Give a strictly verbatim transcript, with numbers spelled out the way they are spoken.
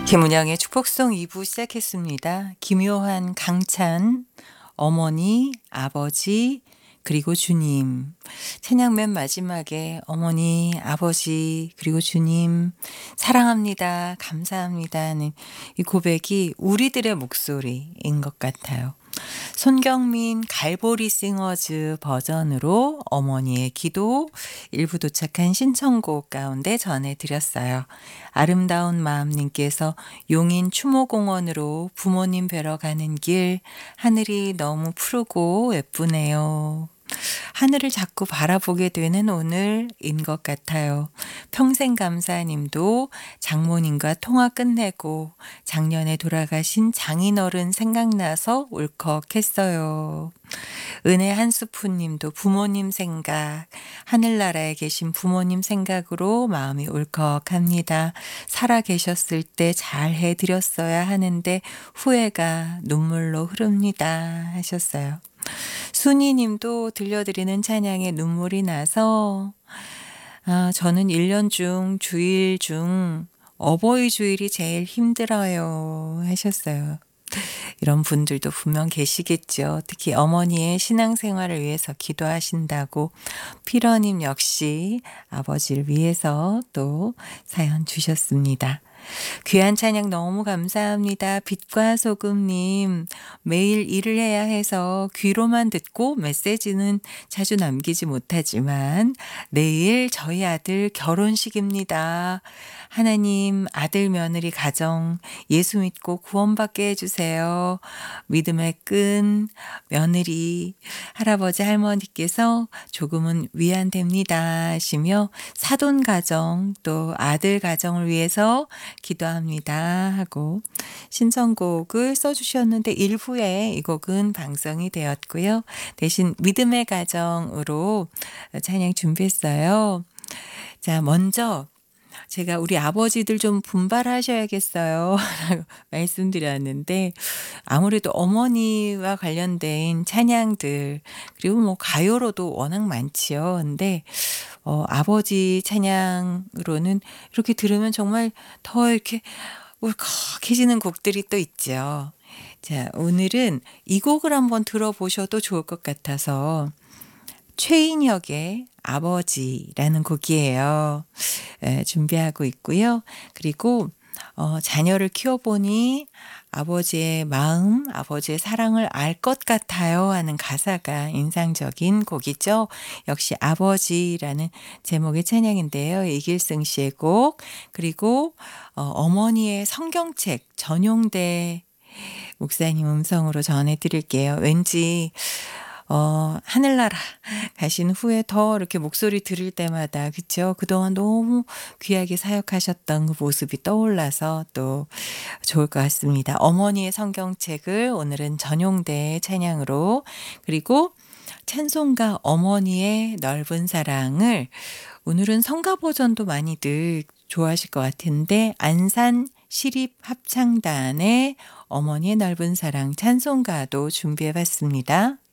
김은영의 축복송 이 부 시작했습니다. 김요한, 강찬, 어머니, 아버지, 그리고 주님. 찬양 맨 마지막에 어머니, 아버지, 그리고 주님, 사랑합니다, 감사합니다 하는 이 고백이 우리들의 목소리인 것 같아요. 손경민 갈보리 싱어즈 버전으로 어머니의 기도 일부 도착한 신청곡 가운데 전해드렸어요. 아름다운 마음님께서 용인 추모공원으로 부모님 뵈러 가는 길 하늘이 너무 푸르고 예쁘네요. 하늘을 자꾸 바라보게 되는 오늘인 것 같아요. 평생 감사님도 장모님과 통화 끝내고 작년에 돌아가신 장인어른 생각나서 울컥했어요. 은혜 한스푼님도 부모님 생각, 하늘나라에 계신 부모님 생각으로 마음이 울컥합니다. 살아 계셨을 때 잘 해드렸어야 하는데 후회가 눈물로 흐릅니다 하셨어요. 순이님도 들려드리는 찬양에 눈물이 나서 아, 저는 일 년 중 주일 중 어버이 주일이 제일 힘들어요 하셨어요. 이런 분들도 분명 계시겠죠. 특히 어머니의 신앙생활을 위해서 기도하신다고 피러님 역시 아버지를 위해서 또 사연 주셨습니다. 귀한 찬양 너무 감사합니다. 빛과 소금님, 매일 일을 해야 해서 귀로만 듣고 메시지는 자주 남기지 못하지만 내일 저희 아들 결혼식입니다. 하나님 아들 며느리 가정 예수 믿고 구원받게 해주세요. 믿음의 끈 며느리 할아버지 할머니께서 조금은 위안됩니다 하시며 사돈 가정 또 아들 가정을 위해서 기도합니다 하고 신청곡을 써주셨는데 일부에 이 곡은 방송이 되었고요. 대신 믿음의 가정으로 찬양 준비했어요. 자, 먼저 제가 우리 아버지들 좀 분발하셔야겠어요 라고 말씀드렸는데 아무래도 어머니와 관련된 찬양들 그리고 뭐 가요로도 워낙 많지요. 근데 어, 아버지 찬양으로는 이렇게 들으면 정말 더 이렇게 울컥해지는 곡들이 또 있죠. 자, 오늘은 이 곡을 한번 들어보셔도 좋을 것 같아서 최인혁의 아버지라는 곡이에요. 에, 준비하고 있고요. 그리고 어, 자녀를 키워보니 아버지의 마음, 아버지의 사랑을 알 것 같아요 하는 가사가 인상적인 곡이죠. 역시 아버지라는 제목의 찬양인데요. 이길승 씨의 곡 그리고 어, 어머니의 성경책 전용대 목사님 음성으로 전해드릴게요. 왠지 어, 하늘나라 가신 후에 더 이렇게 목소리 들을 때마다 그쵸? 그동안 너무 귀하게 사역하셨던 그 모습이 떠올라서 또 좋을 것 같습니다. 어머니의 성경책을 오늘은 전용대 찬양으로 그리고 찬송가 어머니의 넓은 사랑을 오늘은 성가 버전도 많이들 좋아하실 것 같은데 안산 시립합창단의 어머니의 넓은 사랑 찬송가도 준비해 봤습니다.